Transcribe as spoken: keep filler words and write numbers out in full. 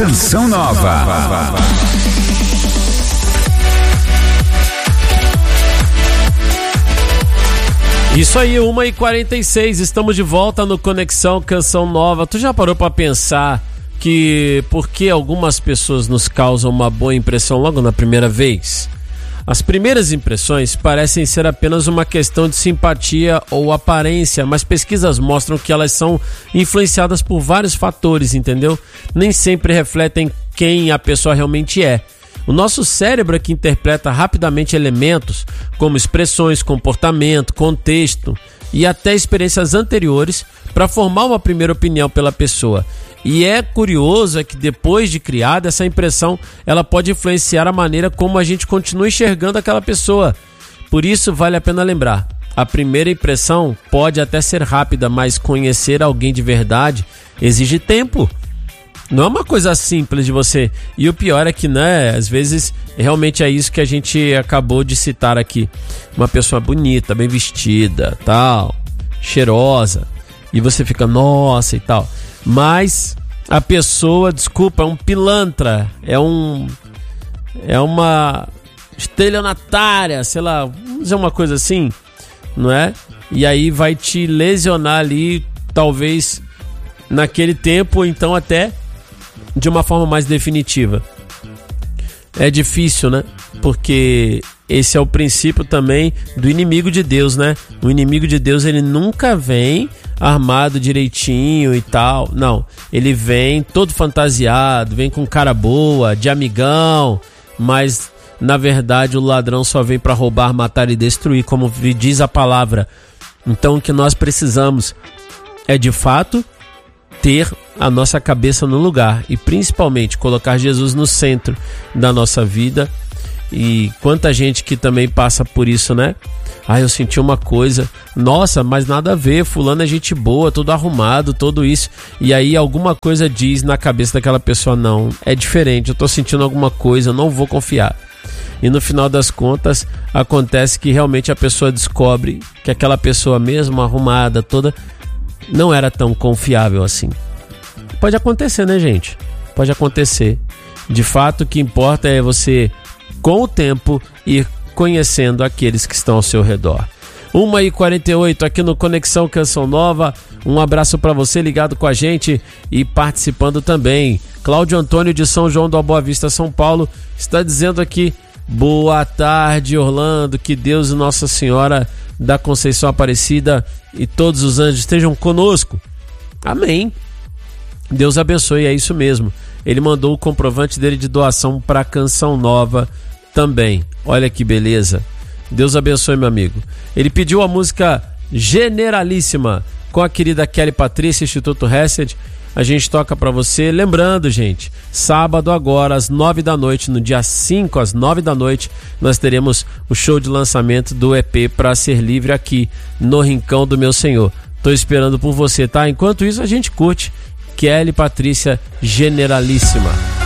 Canção Nova. Isso aí, uma e quarenta e seis, estamos de volta no Conexão Canção Nova. Tu já parou pra pensar que por que algumas pessoas nos causam uma boa impressão logo na primeira vez? As primeiras impressões parecem ser apenas uma questão de simpatia ou aparência, mas pesquisas mostram que elas são influenciadas por vários fatores, entendeu? Nem sempre refletem quem a pessoa realmente é. O nosso cérebro é que interpreta rapidamente elementos como expressões, comportamento, contexto e até experiências anteriores para formar uma primeira opinião pela pessoa. E é curioso é que depois de criada, essa impressão ela pode influenciar a maneira como a gente continua enxergando aquela pessoa. Por isso vale a pena lembrar, a primeira impressão pode até ser rápida, mas conhecer alguém de verdade exige tempo. Não é uma coisa simples de você. E o pior é que, né, às vezes realmente é isso que a gente acabou de citar aqui. Uma pessoa bonita, bem vestida, tal, cheirosa. E você fica, nossa e tal. Mas a pessoa, desculpa, é um pilantra. É um... É uma estelionatária, sei lá, vamos dizer uma coisa assim, não é? E aí vai te lesionar ali, talvez naquele tempo, ou então até de uma forma mais definitiva. É difícil, né? Porque esse é o princípio também do inimigo de Deus, né? O inimigo de Deus, ele nunca vem armado direitinho e tal. Não, ele vem todo fantasiado, vem com cara boa, de amigão, mas na verdade o ladrão só vem para roubar, matar e destruir, como diz a palavra. Então o que nós precisamos é de fato ter a nossa cabeça no lugar e principalmente colocar Jesus no centro da nossa vida. E quanta gente que também passa por isso, né? Ah, eu senti uma coisa, nossa, mas nada a ver, fulano é gente boa, todo arrumado, tudo isso. E aí alguma coisa diz na cabeça daquela pessoa, não, é diferente, eu tô sentindo alguma coisa, eu não vou confiar. E no final das contas, acontece que realmente a pessoa descobre que aquela pessoa mesmo arrumada, toda, não era tão confiável assim. Pode acontecer, né, gente? Pode acontecer. De fato, o que importa é você, com o tempo, ir conhecendo aqueles que estão ao seu redor. uma e quarenta e oito aqui no Conexão Canção Nova. Um abraço para você ligado com a gente e participando também. Cláudio Antônio de São João da Boa Vista, São Paulo, está dizendo aqui: boa tarde, Orlando, que Deus e Nossa Senhora da Conceição Aparecida e todos os anjos estejam conosco. Amém. Deus abençoe, é isso mesmo. Ele mandou o comprovante dele de doação para a Canção Nova também. Olha que beleza. Deus abençoe, meu amigo. Ele pediu a música Generalíssima com a querida Kelly Patrícia, Instituto Hesed. A gente toca para você. Lembrando, gente, sábado agora, às nove da noite, no dia cinco, às nove da noite, nós teremos o show de lançamento do E P Pra Ser Livre aqui no Rincão do Meu Senhor. Tô esperando por você, tá? Enquanto isso, a gente curte Kelly Patrícia, Generalíssima.